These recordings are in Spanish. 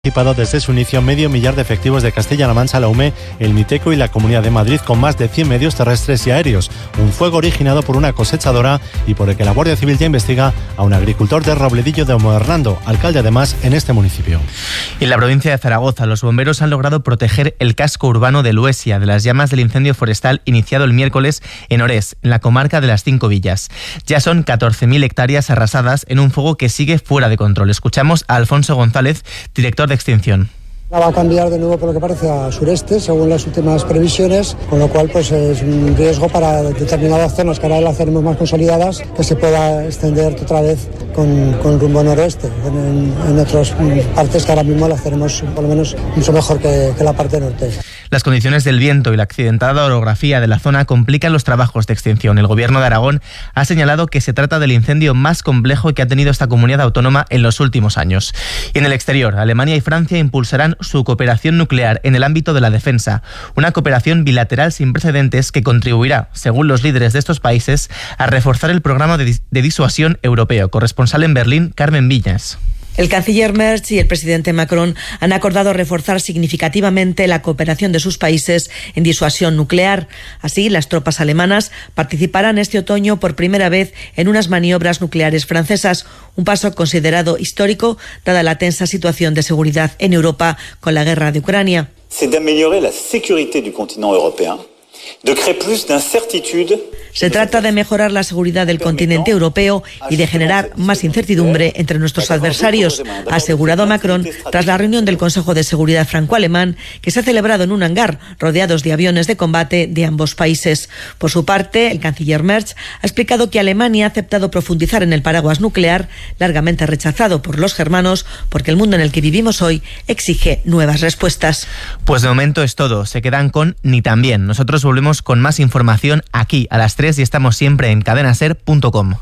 Participado desde su inicio 500.000 de efectivos de Castilla-La Mancha, la UME, el MITECO y la Comunidad de Madrid, con más de 100 medios terrestres y aéreos. Un fuego originado por una cosechadora y por el que la Guardia Civil ya investiga a un agricultor de Robledillo de Hernando, alcalde además en este municipio. En la provincia de Zaragoza, los bomberos han logrado proteger el casco urbano de Luesia de las llamas del incendio forestal iniciado el miércoles en Orés, en la comarca de las Cinco Villas. Ya son 14.000 hectáreas arrasadas en un fuego que sigue fuera de control. Escuchamos a Alfonso González, director de extinción. Va a cambiar de nuevo por lo que parece a sureste, según las últimas previsiones, con lo cual pues es un riesgo para determinadas zonas que ahora las tenemos más consolidadas, que se pueda extender otra vez con rumbo noroeste, en otras partes que ahora mismo las tenemos por lo menos mucho mejor que la parte norte. Las condiciones del viento y la accidentada orografía de la zona complican los trabajos de extinción. El Gobierno de Aragón ha señalado que se trata del incendio más complejo que ha tenido esta comunidad autónoma en los últimos años. Y en el exterior, Alemania y Francia impulsarán su cooperación nuclear en el ámbito de la defensa, una cooperación bilateral sin precedentes que contribuirá, según los líderes de estos países, a reforzar el programa de disuasión europeo. Corresponsal en Berlín, Carmen Viñas. El canciller Merz y el presidente Macron han acordado reforzar significativamente la cooperación de sus países en disuasión nuclear. Así, las tropas alemanas participarán este otoño por primera vez en unas maniobras nucleares francesas, un paso considerado histórico dada la tensa situación de seguridad en Europa con la guerra de Ucrania. C'est d'améliorer la sécurité du continent européen, de créer plus d'incertitude. Se trata de mejorar la seguridad del continente europeo y de generar más incertidumbre entre nuestros adversarios, ha asegurado Macron tras la reunión del Consejo de Seguridad franco-alemán que se ha celebrado en un hangar rodeados de aviones de combate de ambos países. Por su parte, el canciller Merz ha explicado que Alemania ha aceptado profundizar en el paraguas nuclear, largamente rechazado por los germanos, porque el mundo en el que vivimos hoy exige nuevas respuestas. Pues de momento es todo. Se quedan con Ni Tan Bien. Nosotros volvemos con más información aquí a las 3 y estamos siempre en cadenaser.com.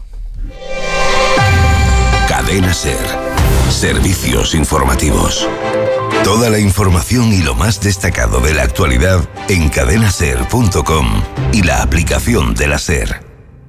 Cadena Ser. Servicios informativos. Toda la información y lo más destacado de la actualidad en cadenaser.com y la aplicación de la Ser.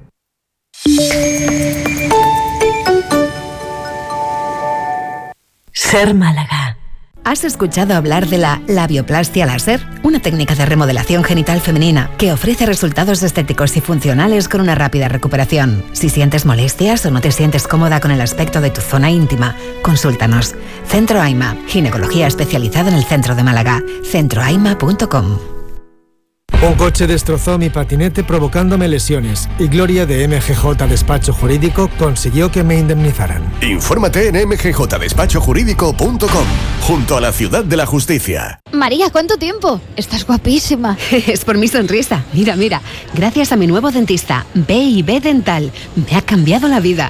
Ser Málaga. ¿Has escuchado hablar de la labioplastia láser? Una técnica de remodelación genital femenina que ofrece resultados estéticos y funcionales con una rápida recuperación. Si sientes molestias o no te sientes cómoda con el aspecto de tu zona íntima, consúltanos. Centro AIMA, ginecología especializada en el centro de Málaga. centroaima.com. Un coche destrozó mi patinete provocándome lesiones y Gloria de MGJ Despacho Jurídico consiguió que me indemnizaran. Infórmate en mgjdespachojurídico.com, junto a la Ciudad de la Justicia. María, ¿cuánto tiempo? Estás guapísima. Es por mi sonrisa. Mira, mira. Gracias a mi nuevo dentista, B&B Dental. Me ha cambiado la vida.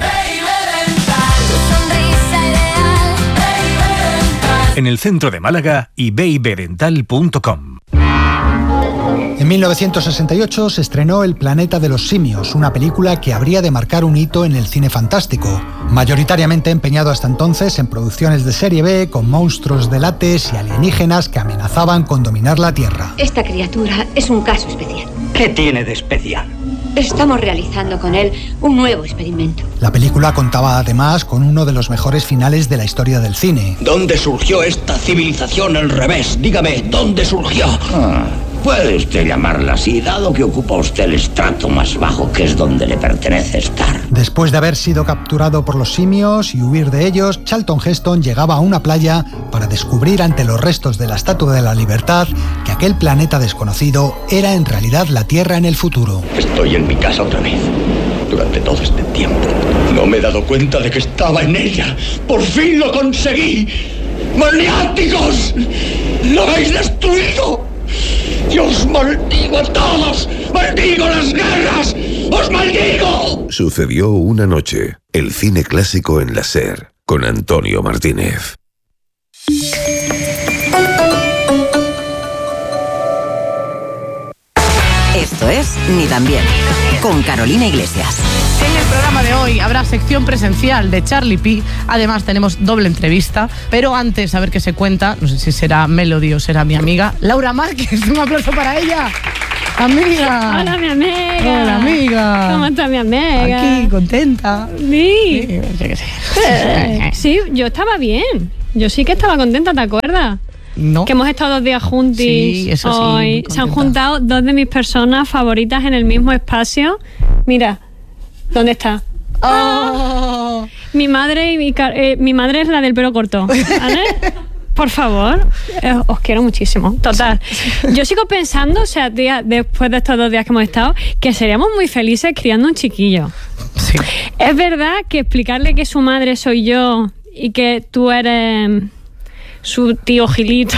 En el centro de Málaga y bibdental.com. En 1968 se estrenó El planeta de los simios, una película que habría de marcar un hito en el cine fantástico, mayoritariamente empeñado hasta entonces en producciones de serie B con monstruos de látex y alienígenas que amenazaban con dominar la Tierra. Esta criatura es un caso especial. ¿Qué tiene de especial? Estamos realizando con él un nuevo experimento. La película contaba además con uno de los mejores finales de la historia del cine. ¿Dónde surgió esta civilización al revés? Dígame, ¿dónde surgió? Puede usted llamarla así, dado que ocupa usted el estrato más bajo, que es donde le pertenece estar. Después de haber sido capturado por los simios y huir de ellos, Charlton Heston llegaba a una playa para descubrir ante los restos de la Estatua de la Libertad que aquel planeta desconocido era en realidad la Tierra en el futuro. Estoy en mi casa otra vez. Durante todo este tiempo no me he dado cuenta de que estaba en ella. ¡Por fin lo conseguí! ¡Maniáticos! ¡Lo habéis destruido! ¡Dios maldigo a todos! ¡Maldigo las guerras! ¡Os maldigo! Sucedió una noche. El cine clásico en la Ser, con Antonio Martínez. Esto es Ni Tan Bien, con Carolina Iglesias. En el programa de hoy habrá sección presencial de Charlie P. Además tenemos doble entrevista, pero antes a ver qué se cuenta, no sé si será Melody o será mi amiga Laura Márquez. Un aplauso para ella. Amiga. Hola, mi amiga. Hola, amiga. ¿Cómo está mi amiga? Aquí, contenta. Sí. Sí, yo estaba bien. Yo sí que estaba contenta, ¿te acuerdas? No. Que hemos estado 2 días juntos. Sí, eso sí, hoy. Se han juntado 2 de mis personas favoritas en el mismo espacio. Mira, ¿dónde está? Oh. Mi madre mi madre es la del pelo corto, ¿vale? Por favor, os quiero muchísimo. Total. Yo sigo pensando, o sea, después de estos 2 días que hemos estado, que seríamos muy felices criando un chiquillo. Sí. Es verdad que explicarle que su madre soy yo y que tú eres su tío Gilito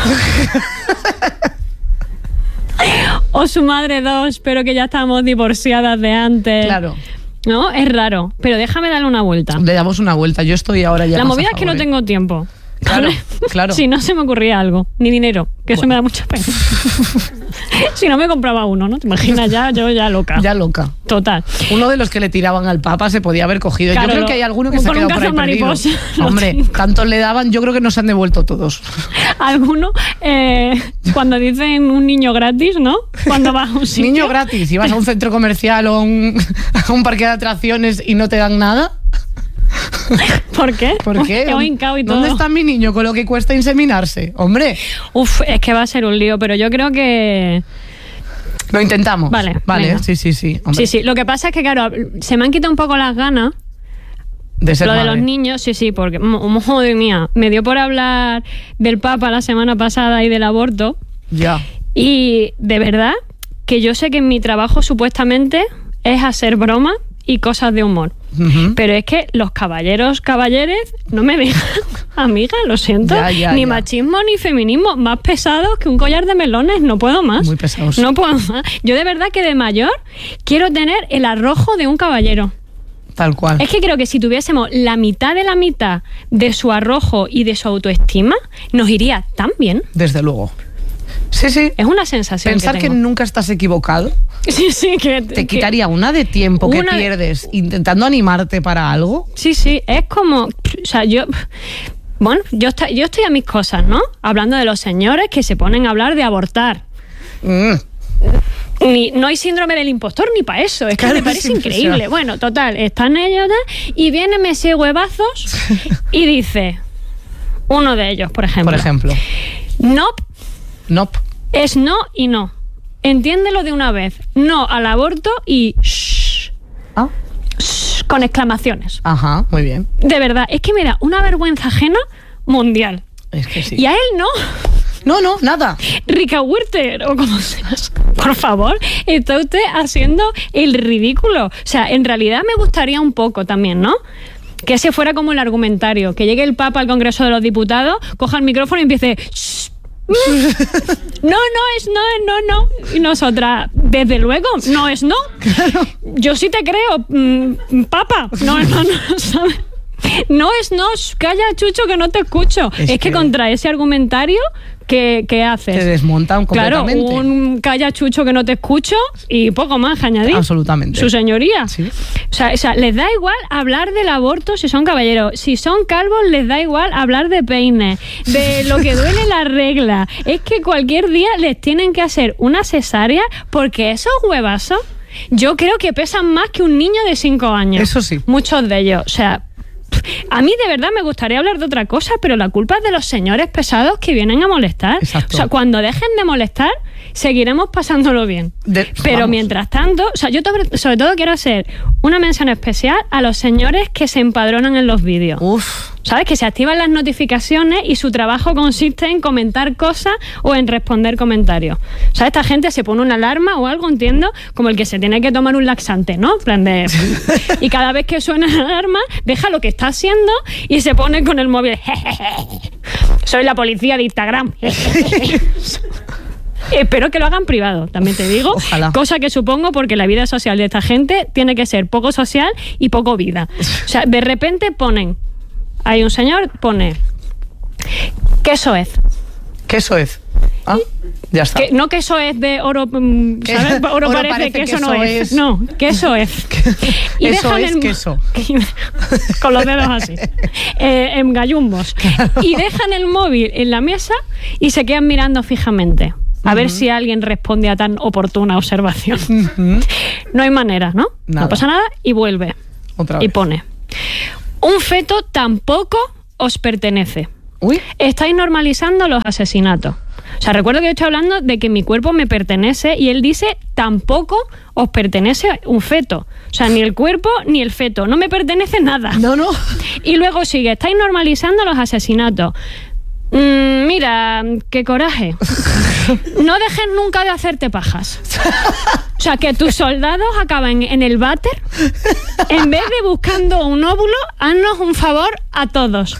o su madre 2, pero que ya estamos divorciadas de antes. Claro. No, es raro, pero déjame darle una vuelta. Le damos una vuelta. Yo estoy ahora ya. La movida es que no tengo tiempo. Claro, claro. Si no se me ocurría algo, ni dinero, que eso me da mucha pena. Si no me compraba uno, ¿no? Te imaginas yo ya loca. Ya loca. Total. Uno de los que le tiraban al Papa se podía haber cogido. Claro, yo creo que hay alguno que se ha quedado por ahí perdido. Hombre, tantos le daban, yo creo que nos han devuelto todos. Algunos, cuando dicen un niño gratis, ¿no? Cuando vas a un sitio. Niño gratis, si vas a un centro comercial o a un parque de atracciones y no te dan nada. ¿Por qué? ¿Por qué? ¿Dónde está mi niño con lo que cuesta inseminarse? Hombre. Uf, es que va a ser un lío, pero yo creo que... Lo intentamos. Vale, sí. Hombre. Sí. Lo que pasa es que, claro, se me han quitado un poco las ganas de ser lo madre. De los niños, sí, porque, joder mía, me dio por hablar del Papa la semana pasada y del aborto. Ya. Y de verdad que yo sé que en mi trabajo supuestamente es hacer bromas y cosas de humor. Uh-huh. Pero es que los caballeres no me dejan, amiga, lo siento, ni machismo ni feminismo, más pesados que un collar de melones, no puedo más. Muy pesados. No puedo más. Yo de verdad que de mayor quiero tener el arrojo de un caballero. Tal cual. Es que creo que si tuviésemos la mitad de su arrojo y de su autoestima, nos iría tan bien. Desde luego. Sí. Es una sensación. Pensar que nunca estás equivocado. Sí, que te quitaría una de tiempo que pierdes intentando animarte para algo. Sí, es como, o sea, yo estoy a mis cosas, ¿no? Hablando de los señores que se ponen a hablar de abortar. No hay síndrome del impostor ni para eso, es que me parece increíble. Bueno, total, están ellos y viene Messi Huevazos y dice, uno de ellos, por ejemplo. Nope. Es no y no. Entiéndelo de una vez. No al aborto y shh. ¿Ah? Shh, con exclamaciones. Ajá, muy bien. De verdad, es que me da una vergüenza ajena mundial. Es que sí. Y a él no. No, nada. Rica Werther, o como seas. Por favor, está usted haciendo el ridículo. O sea, en realidad me gustaría un poco también, ¿no? Que ese fuera como el argumentario. Que llegue el Papa al Congreso de los Diputados, coja el micrófono y empiece... Shh, no. Y nosotras, desde luego, no es no. Claro. Yo sí te creo, Papa. No, ¿sabes? No es no, calla, Chucho, que no te escucho. Es que contra ese argumentario, ¿qué haces? Te desmontan completamente. Claro, un calla, Chucho, que no te escucho y poco más que añadir. Absolutamente. Su señoría. Sí. O sea, les da igual hablar del aborto si son caballeros. Si son calvos, les da igual hablar de peines, de lo que duele la regla. Es que cualquier día les tienen que hacer una cesárea porque esos huevazos, yo creo que pesan más que un niño de 5 años. Eso sí. Muchos de ellos. O sea, a mí de verdad me gustaría hablar de otra cosa, pero la culpa es de los señores pesados que vienen a molestar. Exacto. O sea, cuando dejen de molestar, seguiremos pasándolo bien. Pero mientras tanto, o sea, yo sobre todo quiero hacer una mención especial a los señores que se empadronan en los vídeos. ¿Sabes? Que se activan las notificaciones y su trabajo consiste en comentar cosas o en responder comentarios. O sea, esta gente se pone una alarma o algo, entiendo, como el que se tiene que tomar un laxante, ¿no? En plan de... Y cada vez que suena la alarma, deja lo que está haciendo y se pone con el móvil. Soy la policía de Instagram. Espero que lo hagan privado, también te digo. Ojalá. Cosa que supongo porque la vida social de esta gente tiene que ser poco social y poco vida. O sea, de repente hay un señor, pone queso es. Queso es. Ah, ya está. No queso es de oro, ¿sabes? Oro parece, queso no es. No, queso es. Y eso es queso. Con los dedos así. En gallumbos. Claro. Y dejan el móvil en la mesa y se quedan mirando fijamente. A ver si alguien responde a tan oportuna observación. No hay manera, ¿no? Nada. No pasa nada y vuelve. Otra vez. Y pone: un feto tampoco os pertenece. Estáis normalizando los asesinatos. O sea, recuerdo que yo estoy hablando de que mi cuerpo me pertenece y él dice, tampoco os pertenece un feto. O sea, ni el cuerpo ni el feto. No me pertenece nada. No. Y luego sigue, estáis normalizando los asesinatos. Mira, qué coraje. No dejes nunca de hacerte pajas. O sea, que tus soldados acaben en el váter. En vez de buscando un óvulo, haznos un favor a todos.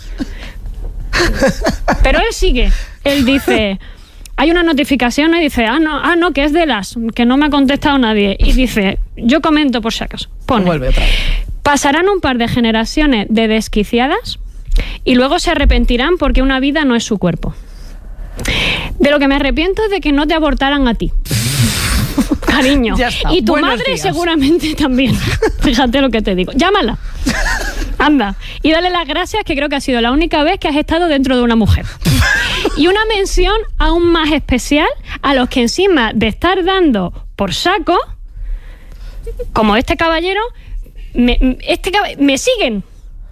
Pero él sigue. Él dice, hay una notificación y dice, no, que es de que no me ha contestado nadie. Y dice, yo comento por si acaso. Pone, vuelve otra vez. Pasarán un par de generaciones de desquiciadas y luego se arrepentirán porque una vida no es su cuerpo. De lo que me arrepiento es de que no te abortaran a ti. Cariño. Y tu Buenos madre días. Seguramente también. Fíjate lo que te digo. Llámala. Anda. Y dale las gracias, que creo que ha sido la única vez que has estado dentro de una mujer. Y una mención aún más especial a los que encima de estar dando por saco, como este caballero, me siguen.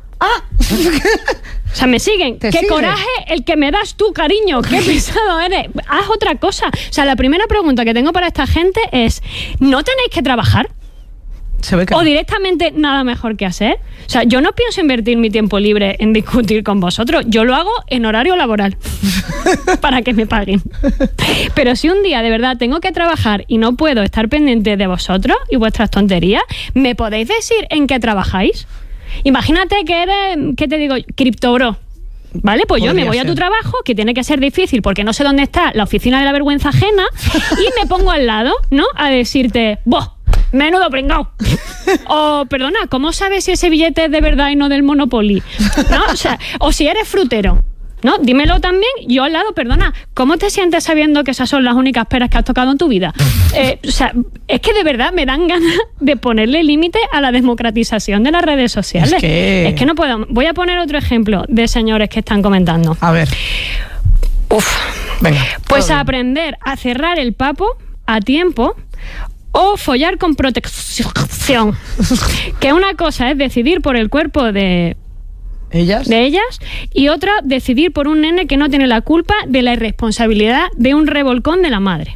O sea, me siguen. ¡Qué coraje el que me das tú, cariño! ¡Qué pesado eres! Haz otra cosa. O sea, la primera pregunta que tengo para esta gente es, ¿no tenéis que trabajar? ¿O directamente nada mejor que hacer? O sea, yo no pienso invertir mi tiempo libre en discutir con vosotros. Yo lo hago en horario laboral para que me paguen. Pero si un día de verdad tengo que trabajar y no puedo estar pendiente de vosotros y vuestras tonterías, ¿me podéis decir en qué trabajáis? Imagínate que eres, ¿qué te digo? Criptobro. ¿Vale? Pues yo me voy a tu trabajo, que tiene que ser difícil porque no sé dónde está la oficina de la vergüenza ajena, y me pongo al lado, ¿no? A decirte, ¡boh! Menudo pringao. O, perdona, ¿cómo sabes si ese billete es de verdad y no del Monopoly? ¿No? O sea, o si eres frutero, ¿no? Dímelo también. Yo al lado, perdona, ¿cómo te sientes sabiendo que esas son las únicas peras que has tocado en tu vida? O sea, es que de verdad me dan ganas de ponerle límite a la democratización de las redes sociales. Es que no puedo. Voy a poner otro ejemplo de señores que están comentando. A ver. Venga. Pues a aprender a cerrar el papo a tiempo o follar con protección. Que una cosa es decidir por el cuerpo de ellas y otra decidir por un nene que no tiene la culpa de la irresponsabilidad de un revolcón de la madre.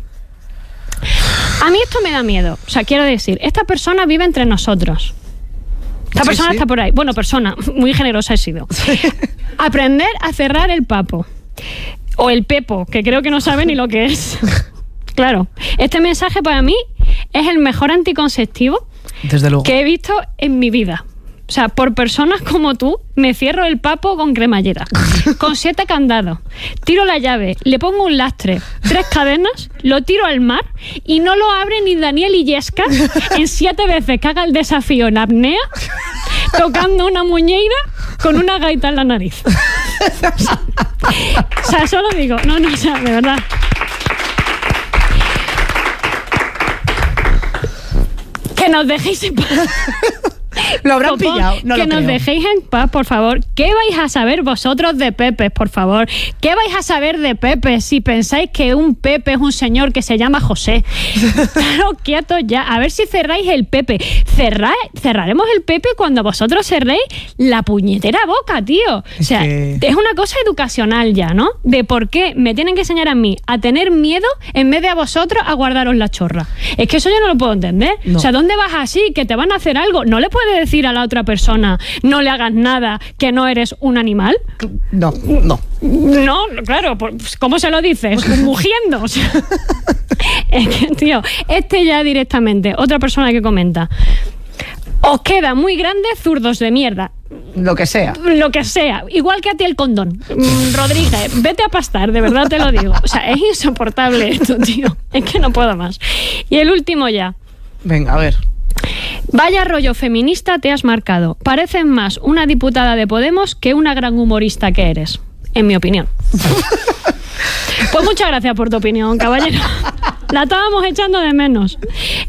A mí esto me da miedo. O sea, quiero decir, esta persona vive entre nosotros. Esta persona está por ahí. Bueno, persona, muy generosa he sido. Aprender a cerrar el papo. O el pepo, que creo que no sabe ni lo que es. Claro, este mensaje para mí es el mejor anticonceptivo que he visto en mi vida. O sea, por personas como tú, me cierro el papo con cremallera, con 7 candados, tiro la llave, le pongo un lastre, 3 cadenas, lo tiro al mar y no lo abre ni Daniel Illescas en 7 veces que haga el desafío en apnea, tocando una muñeira con una gaita en la nariz. O sea, eso lo digo. No, o sea, de verdad. Que nos dejéis en paz. Lo habrán pillado. No que lo nos creo. dejéis en paz, por favor. ¿Qué vais a saber vosotros de Pepe, por favor? ¿Qué vais a saber de Pepe si pensáis que un Pepe es un señor que se llama José? Claro, quietos ya. A ver si cerráis el Pepe. Cerraremos el Pepe cuando vosotros cerréis la puñetera boca, tío. O sea, es una cosa educacional ya, ¿no? De por qué me tienen que enseñar a mí a tener miedo en vez de a vosotros a guardaros la chorra. Es que eso yo no lo puedo entender. No. O sea, ¿dónde vas así? Que te van a hacer algo. ¿No le puedes decir a la otra persona, no le hagas nada, que no eres un animal? No. No, claro, pues, ¿cómo se lo dices? Mugiendo. O sea, es que, tío, ya directamente, otra persona que comenta, os queda muy grande, zurdos de mierda. Lo que sea. Lo que sea. Igual que a ti el condón. Rodríguez, vete a pastar, de verdad te lo digo. O sea, es insoportable esto, tío. Es que no puedo más. Y el último ya. Venga, a ver. Vaya rollo feminista te has marcado. Pareces más una diputada de Podemos que una gran humorista que eres, en mi opinión. Pues muchas gracias por tu opinión, caballero. La estábamos echando de menos.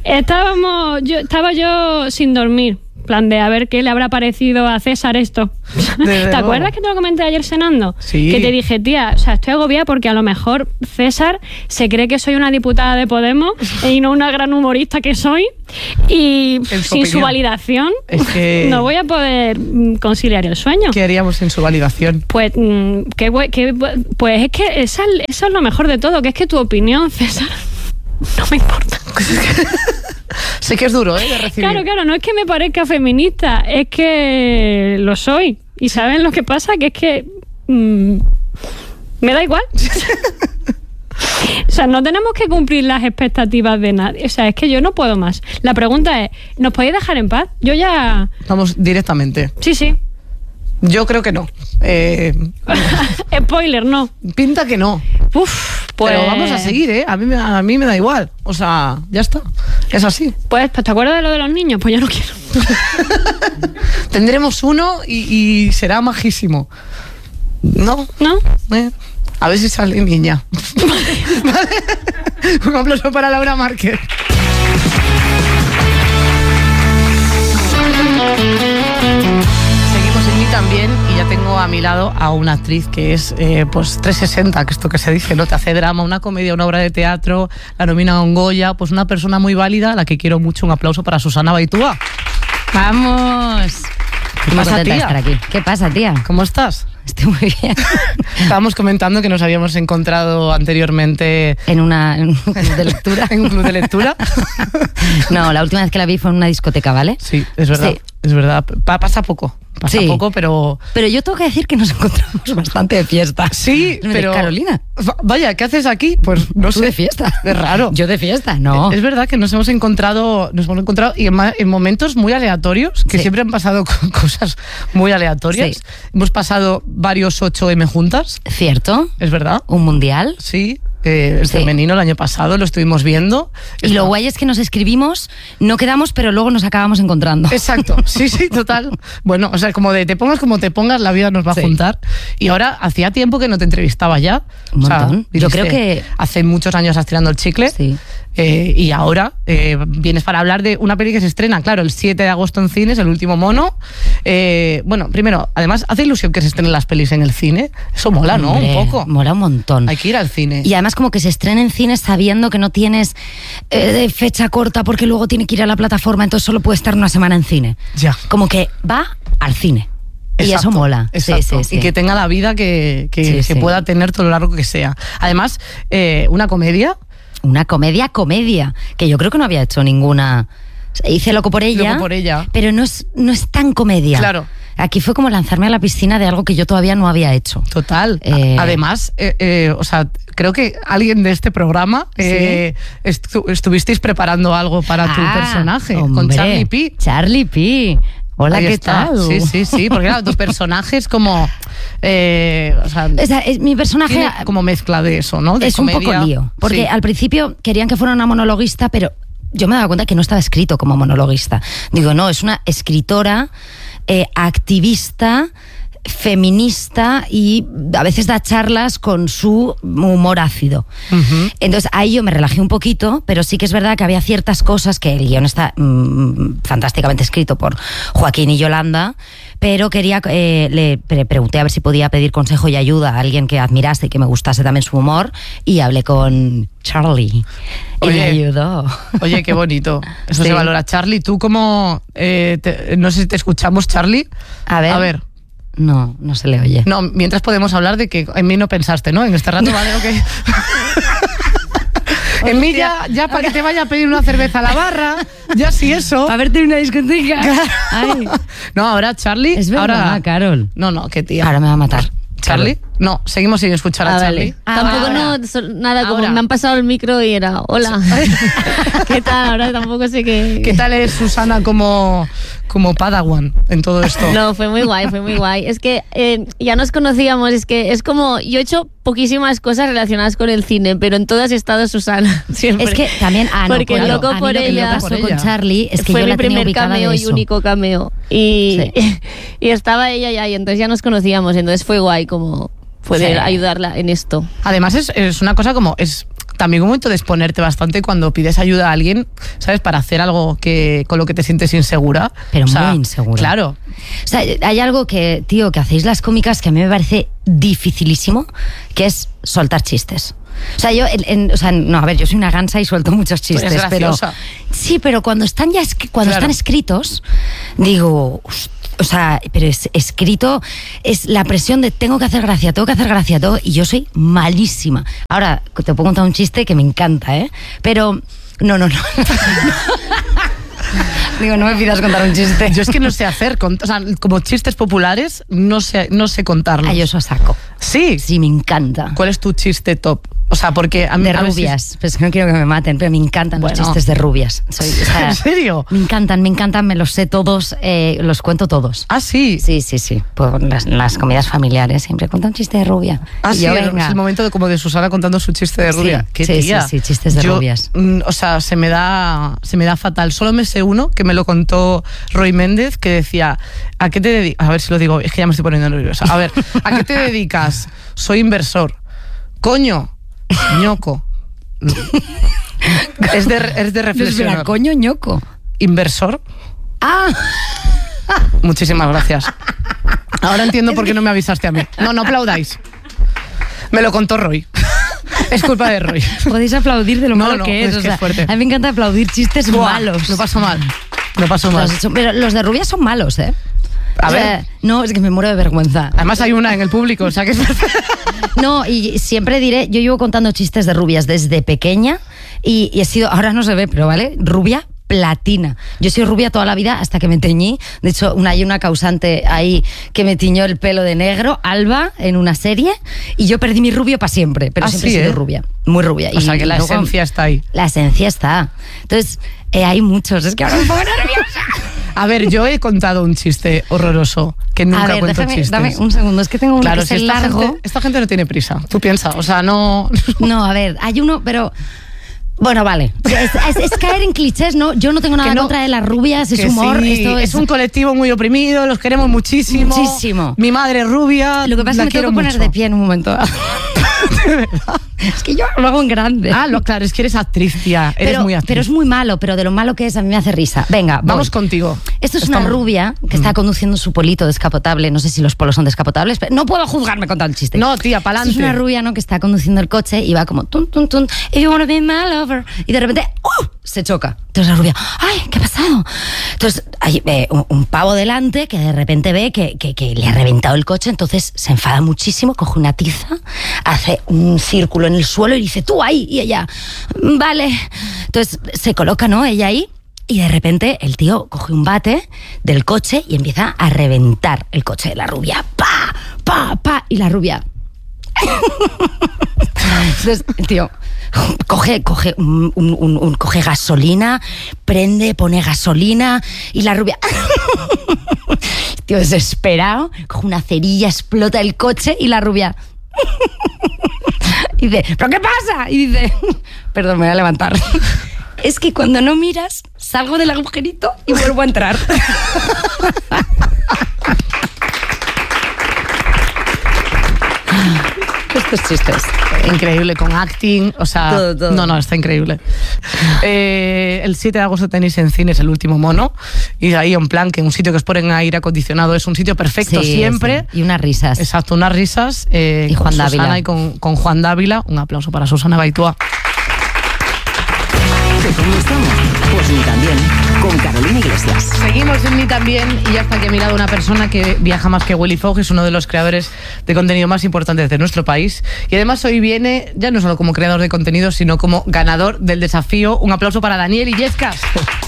Estaba yo sin dormir. Plan de a ver qué le habrá parecido a César esto. Desde ¿Te acuerdas que te lo comenté ayer cenando? Sí. Que te dije, tía, o sea, estoy agobiada porque a lo mejor César se cree que soy una diputada de Podemos y no una gran humorista que soy, y sin su validación no voy a poder conciliar el sueño. ¿Qué haríamos sin su validación? Pues, pues es que eso es lo mejor de todo, que es que tu opinión, César, no me importa. Sé que es duro, de recibir. Claro, no es que me parezca feminista, es que lo soy. ¿Y saben lo que pasa? Que es que me da igual. O sea, no tenemos que cumplir las expectativas de nadie. O sea, es que yo no puedo más. La pregunta es, ¿nos podéis dejar en paz? Yo ya... Vamos directamente. Sí. Yo creo que no. Spoiler, no. Pinta que no. Pues... Pero vamos a seguir, ¿eh? A mí me da igual. O sea, ya está. Es así. Pues, ¿te acuerdas de lo de los niños? Pues yo no quiero. Tendremos uno y será majísimo. ¿No? A ver si sale niña. ¿Vale? Un aplauso para Laura Márquez. Seguimos en Mí También, y ya tengo a mi lado a una actriz que es pues 360, que esto que se dice, ¿no? Te hace drama, una comedia, una obra de teatro, la nomina a un Goya, pues una persona muy válida, a la que quiero mucho. Un aplauso para Susana Baitúa. ¡Vamos! ¿Qué pasa, tía? Estar aquí. ¿Qué pasa, tía? ¿Cómo estás? Estoy muy bien. Estábamos comentando que nos habíamos encontrado anteriormente en un club de lectura. ¿En un club de lectura? No, la última vez que la vi fue en una discoteca, ¿vale? Sí, es verdad. Sí. Es verdad. Pasa poco. Pasa poco, pero... Pero yo tengo que decir que nos encontramos bastante de fiesta. Sí, pero... Carolina. Vaya, ¿qué haces aquí? Pues no sé. ¿Tú de fiesta? Es raro. Yo de fiesta, no. Es verdad que nos hemos encontrado y en momentos muy aleatorios, que siempre han pasado cosas muy aleatorias. Sí. Hemos pasado varios 8M juntas. ¿Cierto? Es verdad. ¿Un mundial? Sí. El femenino el año pasado lo estuvimos viendo. Y lo guay es que nos escribimos, no quedamos, pero luego nos acabamos encontrando. Exacto, sí, total. Bueno, o sea, como de te pongas como te pongas, la vida nos va a juntar. Y ahora, hacía tiempo que no te entrevistaba ya. Un montón. Yo creo que hace muchos años has tirando el chicle. Sí. Y ahora vienes para hablar de una peli que se estrena, claro, el 7 de agosto en cines, El último mono. Bueno, primero, además, hace ilusión que se estrenen las pelis en el cine. Eso mola, ¿no? Hombre, un poco. Mola un montón. Hay que ir al cine. Y además como que se estrena en cines sabiendo que no tienes de fecha corta porque luego tiene que ir a la plataforma, entonces solo puede estar una semana en cine. Ya. Como que va al cine. Exacto, y eso mola. Exacto. Sí. Y que tenga la vida que pueda tener todo lo largo que sea. Además, una comedia. Una comedia, que yo creo que no había hecho ninguna. Hice Loco por ella. Pero no es tan comedia. Claro. Aquí fue como lanzarme a la piscina de algo que yo todavía no había hecho. Total. Además, o sea, creo que alguien de este programa estuvisteis preparando algo para tu personaje, hombre, con Charlie P. Charlie P. Hola, ¿qué tal? Sí, porque claro, tu personaje es como... o sea, mi personaje... como mezcla de eso, ¿no? De es comedia. Un poco lío, porque al principio querían que fuera una monologuista, pero yo me daba cuenta que no estaba escrito como monologuista. Digo, no, es una escritora, activista, feminista, y a veces da charlas con su humor ácido. Uh-huh. Entonces ahí yo me relajé un poquito, pero sí que es verdad que había ciertas cosas que el guión está fantásticamente escrito por Joaquín y Yolanda, pero le pregunté a ver si podía pedir consejo y ayuda a alguien que admirase y que me gustase también su humor, y hablé con Charlie y me ayudó. Oye, qué bonito. Eso se valora. Charlie, tú como... no sé si te escuchamos, Charlie. A ver. No se le oye. No, mientras podemos hablar de que en mí no pensaste, ¿no? En este rato, vale, ok. En mí ya para que te vaya a pedir una cerveza a la barra, ya sí eso. Para verte en una discoteca. Ay. No, ahora Charlie... Es verdad, ahora, Carol. No, qué tía. Ahora me va a matar. ¿Charlie? No, seguimos sin escuchar a Charlie. Tampoco nada, como me han pasado el micro y era, hola. ¿Qué tal? Ahora tampoco sé qué... ¿Qué tal es Susana como Padawan en todo esto? No, fue muy guay. Es que ya nos conocíamos, es como, yo he hecho poquísimas cosas relacionadas con el cine, pero en todas he estado Susana, siempre. Es que también, porque Loco por ella pasó con Charlie, es que fue yo mi la tenía primer cameo y único cameo. Y estaba ella ya, y entonces ya nos conocíamos, entonces fue guay como poder ayudarla en esto. Además es una cosa como... es también un momento de exponerte bastante cuando pides ayuda a alguien, ¿sabes? Para hacer algo con lo que te sientes insegura. Pero muy insegura. Claro. O sea, hay algo que hacéis las cómicas que a mí me parece dificilísimo, que es soltar chistes. O sea, yo yo soy una gansa y suelto muchos chistes, pues pero sí, pero cuando están están escritos, digo, o sea, pero es escrito, es la presión de tengo que hacer gracia todo, y yo soy malísima. Ahora, te puedo contar un chiste que me encanta, pero no. Digo, no me pidas contar un chiste. Yo es que no sé hacer, o sea, como chistes populares, no sé contarlos. Yo eso saco. ¿Sí? Sí, me encanta. ¿Cuál es tu chiste top? O sea, porque a mí... De rubias. Pues no quiero que me maten, pero me encantan los chistes de rubias. ¿En serio? Me encantan, me los sé todos, los cuento todos. ¿Ah, sí? Sí. Por las comidas familiares siempre cuenta un chiste de rubia. Ah, sí, es el momento de Susana contando su chiste de rubia. Sí, ¿qué tía? Sí, chistes de rubias. O sea, se me da fatal. Solo me sé uno que me lo contó Roy Méndez, que decía, ¿a qué te dedicas? A ver si lo digo, es que ya me estoy poniendo nerviosa. A ver, ¿a qué te dedicas? Soy inversor. Coño. Ñoco. Es de reflexionar. Espera, coño, ñoco. ¿Inversor? Ah. Muchísimas gracias. Ahora entiendo por qué no me avisaste a mí. No aplaudáis. Me lo contó Roy. Es culpa de Roy. Podéis aplaudir de lo malo que es. Es fuerte. A mí me encanta aplaudir chistes malos. Lo paso mal. Pero los de rubias son malos, ¿eh? A ver. No, es que me muero de vergüenza. Además hay una en el público, o sea que es... No, y siempre diré, yo llevo contando chistes de rubias desde pequeña y he sido, ahora no se ve, pero vale, rubia platina. Yo soy rubia toda la vida hasta que me teñí. De hecho, hay una causante ahí que me tiñó el pelo de negro, Alba, en una serie, y yo perdí mi rubio para siempre, pero siempre he sido rubia, muy rubia. O sea que la esencia está ahí. La esencia está. Entonces, hay muchos, es que ahora me pongo nerviosa. A ver, yo he contado un chiste horroroso, que nunca cuento chistes. Dame un segundo, es que tengo uno que es largo. Esta gente no tiene prisa, tú piensas, o sea, no... No, a ver, hay uno, pero... Bueno, vale. Es caer en clichés, ¿no? Yo no tengo nada en contra de las rubias, es humor. Sí, esto es un colectivo muy oprimido, los queremos muchísimo. Muchísimo. Mi madre es rubia. Lo que pasa es que me tengo que poner de pie en un momento. ¿De verdad? Es que yo lo hago en grande. Claro, es que eres actriz, tía. Eres muy actriz. Pero es muy malo, pero de lo malo que es a mí me hace risa. Venga, vamos contigo. Esto es una rubia que está conduciendo su polito descapotable. No sé si los polos son descapotables, pero no puedo juzgarme con tal chiste. No, tía, pa'lante. Es una rubia, ¿no? Que está conduciendo el coche y va como tun, tun, tun. If you wanna be my lover. Y de repente, se choca. Entonces la rubia, ¡ay, qué ha pasado! Entonces hay un pavo delante que de repente ve que le ha reventado el coche, entonces se enfada muchísimo, coge una tiza, hace un círculo en el suelo y dice, tú ahí, y ella, vale. Entonces se coloca, ¿no? Ella ahí, y de repente el tío coge un bate del coche y empieza a reventar el coche de la rubia. ¡Pa! ¡Pa! ¡Pa! Y la rubia... Entonces el tío coge gasolina, pone gasolina y la rubia, tío desesperado, coge una cerilla, explota el coche y la rubia y dice, ¿pero qué pasa? Y dice, perdón, me voy a levantar. Es que cuando no miras, salgo del agujerito y vuelvo a entrar. Estos chistes. Increíble, con acting, o sea... Todo. No, está increíble. El 7 de agosto tenéis en cines El Último Mono, y ahí en plan que un sitio que os ponen aire acondicionado es un sitio perfecto siempre. Sí. Y unas risas. Exacto, unas risas. Y con Juan Dávila. Susana y con Juan Dávila. Un aplauso para Susana Baitúa. ¿Cómo estamos? Pues ni tan bien, con Carolina Iglesias. Seguimos en Ni También y ya está aquí a mi lado una persona que viaja más que Willy Fogg, es uno de los creadores de contenido más importantes de nuestro país. Y además hoy viene, ya no solo como creador de contenido, sino como ganador del desafío. Un aplauso para Daniel Illescas.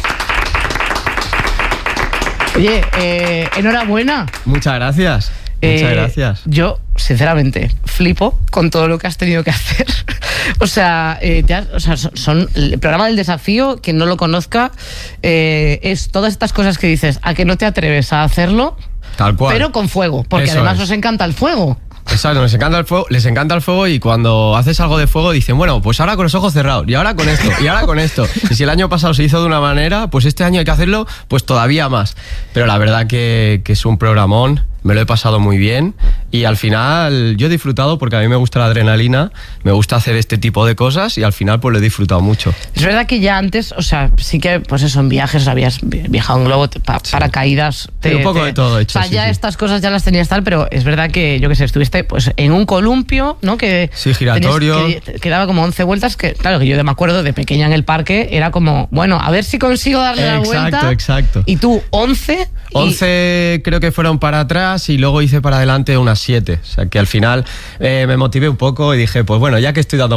Oye, enhorabuena. Muchas gracias. Muchas gracias. Yo, sinceramente, flipo con todo lo que has tenido que hacer. O sea, son el programa del desafío, quien no lo conozca, es todas estas cosas que dices, a que no te atreves a hacerlo, tal cual, pero con fuego, porque eso además os encanta el fuego. Exacto, les encanta el fuego y cuando haces algo de fuego dicen, bueno, pues ahora con los ojos cerrados, y ahora con esto, y ahora con esto. Y si el año pasado se hizo de una manera, pues este año hay que hacerlo pues todavía más. Pero la verdad que es un programón. me lo he pasado muy bien y al final yo he disfrutado porque a mí me gusta la adrenalina, me gusta hacer este tipo de cosas y al final pues lo he disfrutado mucho. Es verdad que ya antes, o sea, sí que pues eso, en viajes habías viajado en globo, paracaídas... un poco de todo he hecho. O sea, ya estas cosas ya las tenías tal, pero es verdad que, yo qué sé, estuviste pues en un columpio, ¿no? Que sí, giratorio. Que daba como 11 vueltas, que claro, que yo me acuerdo de pequeña en el parque, era como, bueno, a ver si consigo darle la vuelta. Exacto. Y tú, 11... 11 creo que fueron para atrás y luego hice para adelante unas 7. O sea que al final me motivé un poco y dije, pues bueno, ya que estoy dando